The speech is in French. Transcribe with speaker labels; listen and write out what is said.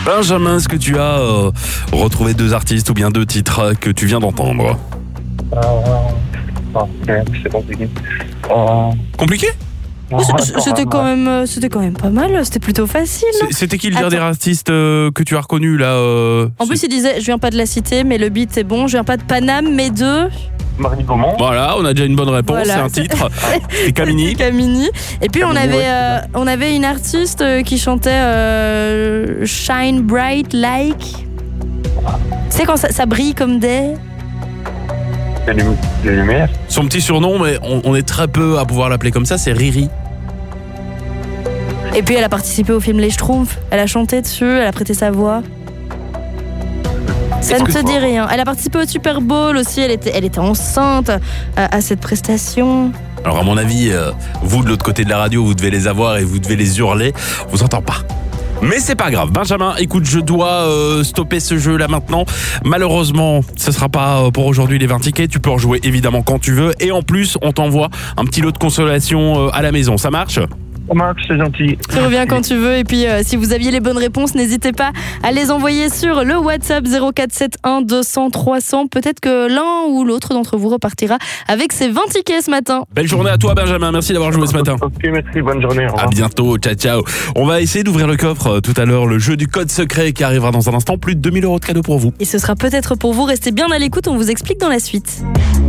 Speaker 1: Benjamin, est-ce que tu as retrouvé 2 artistes ou bien 2 titres que tu viens d'entendre?
Speaker 2: C'est compliqué.
Speaker 1: Compliqué?
Speaker 3: C'était quand même pas mal, c'était plutôt facile.
Speaker 1: C'était qui le dernier artiste que tu as reconnu là
Speaker 3: En plus, il disait, je viens pas de la cité, mais le beat est bon. Je viens pas de Paname, mais de...
Speaker 2: Marnie Gaumont.
Speaker 1: Voilà, on a déjà une bonne réponse,
Speaker 3: Voilà,
Speaker 1: c'est un titre. C'est Camini.
Speaker 3: Camini. Et puis on
Speaker 2: Camini,
Speaker 3: avait une artiste qui chantait Shine Bright Like. Tu sais quand ça brille comme des...
Speaker 2: Les lumières.
Speaker 1: Son petit surnom, mais on est très peu à pouvoir l'appeler comme ça, c'est Riri.
Speaker 3: Et puis elle a participé au film Les Schtroumpfs. Elle a chanté dessus, elle a prêté sa voix. Ça ne te dit rien. Elle a participé au Super Bowl aussi, elle était enceinte à cette prestation.
Speaker 1: Alors à mon avis, vous de l'autre côté de la radio, vous devez les avoir et vous devez les hurler. On vous entend pas. Mais c'est pas grave. Benjamin, écoute, je dois stopper ce jeu là maintenant. Malheureusement, ce sera pas pour aujourd'hui les 20 tickets. Tu peux en jouer évidemment quand tu veux. Et en plus, on t'envoie un petit lot de consolation à la maison. Ça marche ?
Speaker 2: Ça marche, c'est gentil.
Speaker 3: Tu reviens quand tu veux. Et puis, si vous aviez les bonnes réponses, n'hésitez pas à les envoyer sur le WhatsApp 0471 200 300. Peut-être que l'un ou l'autre d'entre vous repartira avec ses 20 tickets ce matin.
Speaker 1: Belle journée à toi, Benjamin. Merci d'avoir joué ce matin.
Speaker 2: Ok, merci, bonne journée. Au revoir.
Speaker 1: À bientôt. Ciao, ciao. On va essayer d'ouvrir le coffre tout à l'heure. Le jeu du code secret qui arrivera dans un instant. Plus de 2000 € de cadeaux pour vous.
Speaker 3: Et ce sera peut-être pour vous. Restez bien à l'écoute. On vous explique dans la suite.